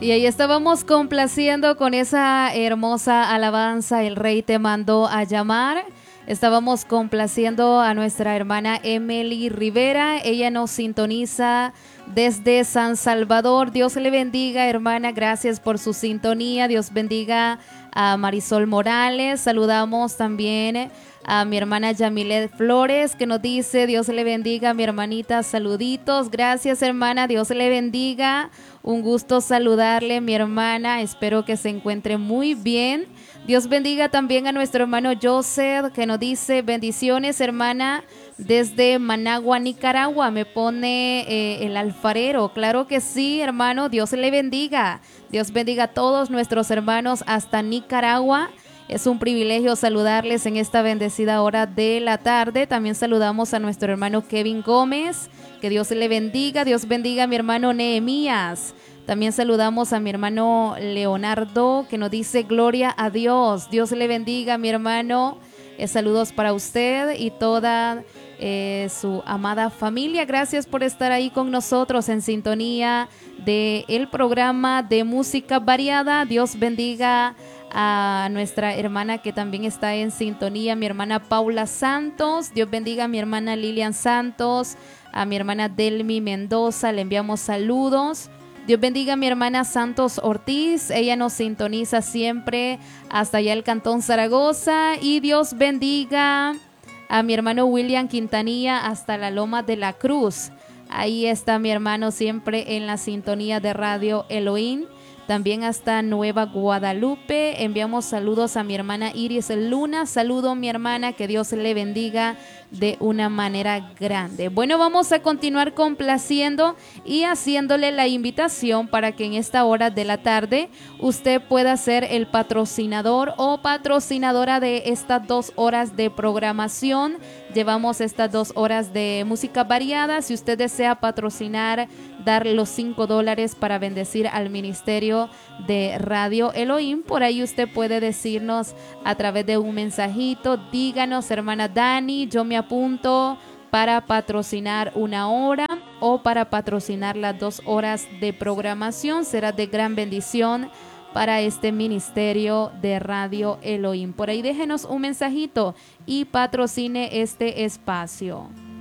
Y ahí estábamos complaciendo con esa hermosa alabanza, El Rey te mandó a llamar. Estábamos complaciendo a nuestra hermana Emily Rivera. Ella nos sintoniza desde San Salvador. Dios le bendiga, hermana. Gracias por su sintonía. Dios bendiga a Marisol Morales. Saludamos también a mi hermana Yamilet Flores, que nos dice: Dios le bendiga, mi hermanita, saluditos. Gracias, hermana, Dios le bendiga. Un gusto saludarle, mi hermana. Espero que se encuentre muy bien. Dios bendiga también a nuestro hermano Joseph, que nos dice: bendiciones, hermana, desde Managua, Nicaragua. Me pone el alfarero. Claro que sí, hermano. Dios le bendiga. Dios bendiga a todos nuestros hermanos hasta Nicaragua. Es un privilegio saludarles en esta bendecida hora de la tarde. También saludamos a nuestro hermano Kevin Gómez. Que Dios le bendiga. Dios bendiga a mi hermano Nehemías. También saludamos a mi hermano Leonardo, que nos dice: gloria a Dios. Dios le bendiga, mi hermano. Saludos para usted y toda su amada familia. Gracias por estar ahí con nosotros en sintonía del programa de música variada. Dios bendiga a nuestra hermana que también está en sintonía, mi hermana Paula Santos. Dios bendiga a mi hermana Lilian Santos, a mi hermana Delmi Mendoza. Le enviamos saludos. Dios bendiga a mi hermana Santos Ortiz. Ella nos sintoniza siempre hasta allá el Cantón Zaragoza. Y Dios bendiga a mi hermano William Quintanilla hasta la Loma de la Cruz. Ahí está mi hermano siempre en la sintonía de Radio Elohim. También hasta Nueva Guadalupe. Enviamos saludos a mi hermana Iris Luna. Saludo, mi hermana, que Dios le bendiga de una manera grande. Bueno, vamos a continuar complaciendo y haciéndole la invitación para que en esta hora de la tarde usted pueda ser el patrocinador o patrocinadora de estas 2 horas de programación. Llevamos estas 2 horas de música variada. Si usted desea patrocinar, dar los $5 para bendecir al ministerio de Radio Elohim, por ahí usted puede decirnos a través de un mensajito: díganos, hermana Dani, yo me apunto para patrocinar 1 hora o para patrocinar las 2 horas de programación. Será de gran bendición para este ministerio de Radio Elohim. Por ahí déjenos un mensajito y patrocine este espacio.